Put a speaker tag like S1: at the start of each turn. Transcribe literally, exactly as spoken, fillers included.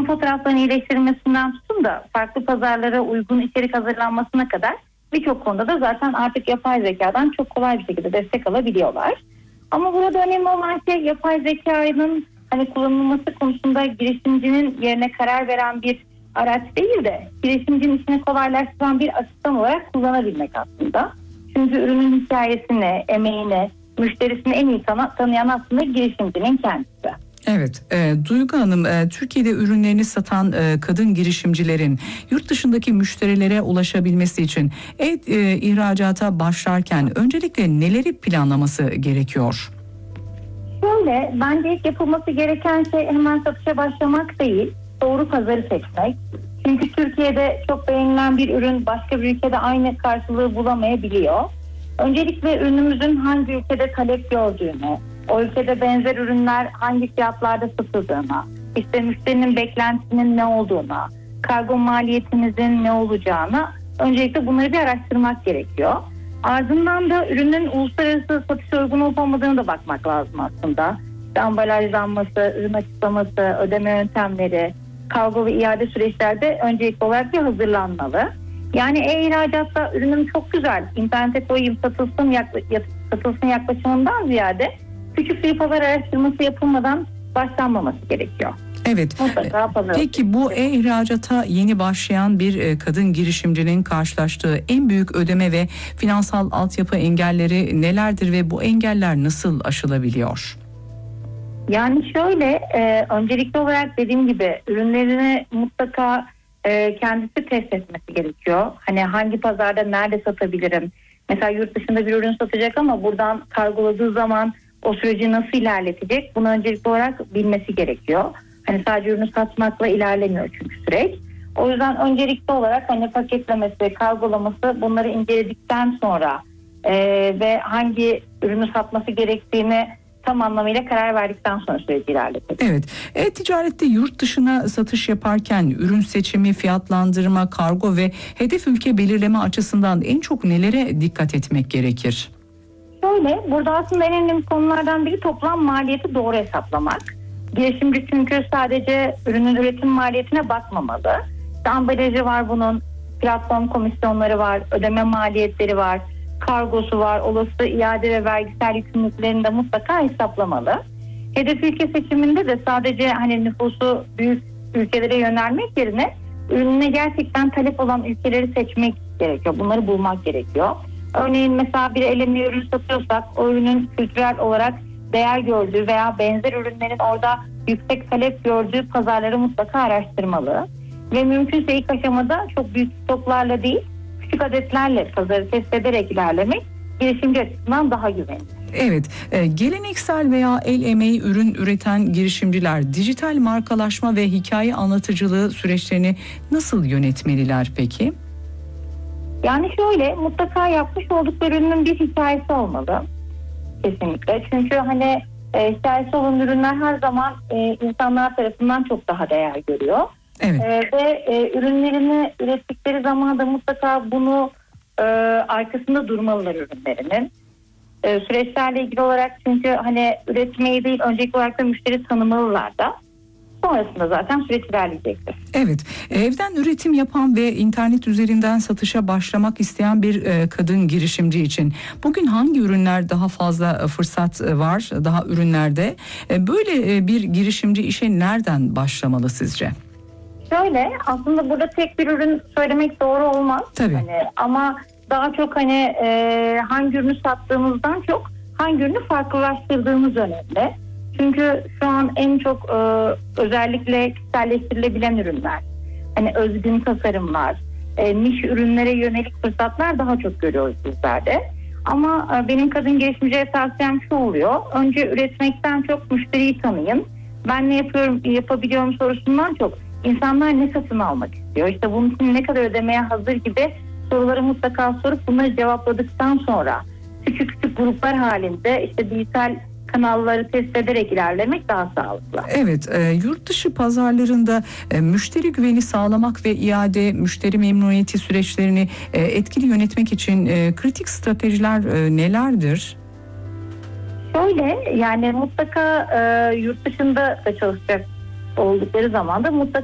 S1: ürün fotoğraflarının iyileştirilmesinden tutun da farklı pazarlara uygun içerik hazırlanmasına kadar birçok konuda da zaten artık yapay zekadan çok kolay bir şekilde destek alabiliyorlar. Ama burada önemli olan şey yapay zekanın hani kullanılması konusunda girişimcinin yerine karar veren bir araç değil de girişimcinin işini kolaylaştıran bir asistan olarak kullanabilmek aslında. Çünkü ürünün hikayesini, emeğini, müşterisini en iyi tanı- tanıyan aslında girişimcinin kendisi.
S2: Evet, e, Duygu Hanım, e, Türkiye'de ürünlerini satan e, kadın girişimcilerin yurt dışındaki müşterilere ulaşabilmesi için et e, ihracata başlarken öncelikle neleri planlaması gerekiyor?
S1: Şöyle, bence ilk yapılması gereken şey hemen satışa başlamak değil, doğru pazarı seçmek. Çünkü Türkiye'de çok beğenilen bir ürün başka bir ülkede aynı karşılığı bulamayabiliyor. Öncelikle ürünümüzün hangi ülkede talep gördüğünü, o ülkede benzer ürünler hangi fiyatlarda satıldığına, işte müşterinin beklentisinin ne olduğuna, kargo maliyetimizin ne olacağına öncelikle bunları bir araştırmak gerekiyor. Ardından da ürünün uluslararası satışa uygun olup olmadığını da bakmak lazım aslında. İşte ambalajlanması, ürün açıklaması, ödeme yöntemleri, kargo ve iade süreçlerde öncelikli olarak bir hazırlanmalı. Yani e-ihracatta ürünüm çok güzel, internete koyayım satılsın, yakla- satılsın yaklaşımından ziyade küçük bir pazar araştırması yapılmadan başlanmaması gerekiyor.
S2: Evet. Peki bu e-ihracata yeni başlayan bir kadın girişimcinin karşılaştığı en büyük ödeme ve finansal altyapı engelleri nelerdir ve bu engeller nasıl aşılabiliyor?
S1: Yani şöyle, e, öncelikli olarak dediğim gibi ürünlerini mutlaka e, kendisi test etmesi gerekiyor. Hani hangi pazarda nerede satabilirim? Mesela yurt dışında bir ürün satacak ama buradan kargoladığı zaman o süreci nasıl ilerletecek? Bunu öncelikli olarak bilmesi gerekiyor. Hani sadece ürünü satmakla ilerlemiyor çünkü süreç. O yüzden öncelikli olarak hani paketlemesi, kargolaması bunları inceledikten sonra e, ve hangi ürünü satması gerektiğini tam anlamıyla karar verdikten sonra süreci ilerletebilir.
S2: Evet. E-ticarette yurt dışına satış yaparken ürün seçimi, fiyatlandırma, kargo ve hedef ülke belirleme açısından en çok nelere dikkat etmek gerekir?
S1: Şöyle, burada aslında en önemli konulardan biri toplam maliyeti doğru hesaplamak. Girişimci çünkü sadece ürünün üretim maliyetine bakmamalı. İşte ambalajı var bunun, platform komisyonları var, ödeme maliyetleri var, kargosu var, olası iade ve vergisel yükümlülüklerini de mutlaka hesaplamalı. Hedef ülke seçiminde de sadece hani nüfusu büyük ülkelere yönelmek yerine ürününe gerçekten talep olan ülkeleri seçmek gerekiyor. Bunları bulmak gerekiyor. Örneğin mesela bir el emeği ürün satıyorsak o ürünün kültürel olarak değer gördüğü veya benzer ürünlerin orada yüksek talep gördüğü pazarları mutlaka araştırmalı. Ve mümkünse ilk aşamada çok büyük stoklarla değil, küçük adetlerle pazarı test ederek ilerlemek girişimci açısından daha güvenli.
S2: Evet, e, geleneksel veya el emeği ürün üreten girişimciler dijital markalaşma ve hikaye anlatıcılığı süreçlerini nasıl yönetmeliler peki?
S1: Yani şöyle, mutlaka yapmış oldukları ürünün bir hikayesi olmalı. Kesinlikle. Çünkü hani e, hikayesi olan ürünler her zaman e, insanlar tarafından çok daha değer görüyor.
S2: Evet.
S1: E, ve e, ürünlerini ürettikleri zaman da mutlaka bunu e, arkasında durmalılar ürünlerinin. E, süreçlerle ilgili olarak çünkü hani üretmeyi değil öncelikli olarak da müşteri tanımalılar da. Sonrasında zaten süreç ilerleyecektir.
S2: Evet, evden üretim yapan ve internet üzerinden satışa başlamak isteyen bir e, kadın girişimci için bugün hangi ürünler daha fazla fırsat var, daha ürünlerde? E, böyle e, bir girişimci işe nereden başlamalı sizce?
S1: Şöyle, aslında burada tek bir ürün söylemek doğru olmaz.
S2: Tabii.
S1: Hani, ama daha çok hani e, hangi ürünü sattığımızdan çok hangi ürünü farklılaştırdığımız önemli. Çünkü şu an en çok e, özellikle kişiselleştirilebilen ürünler, hani özgün tasarımlar, e, niş ürünlere yönelik fırsatlar daha çok görüyoruz bizlerde. Ama e, benim kadın girişimciye tavsiyem şu oluyor: önce üretmekten çok müşteriyi tanıyın. Ben ne yapıyorum, yapabiliyorum sorusundan çok insanlar ne satın almak istiyor, İşte bunun için ne kadar ödemeye hazır gibi soruları mutlaka sorup bunları cevapladıktan sonra küçük küçük gruplar halinde işte dijital kanalları test ederek ilerlemek daha sağlıklı.
S2: Evet, e, yurt dışı pazarlarında e, müşteri güveni sağlamak ve iade, müşteri memnuniyeti süreçlerini e, etkili yönetmek için e, kritik stratejiler e, nelerdir?
S1: Şöyle, yani mutlaka e, yurt dışında da çalışacak oldukları zaman da mutlaka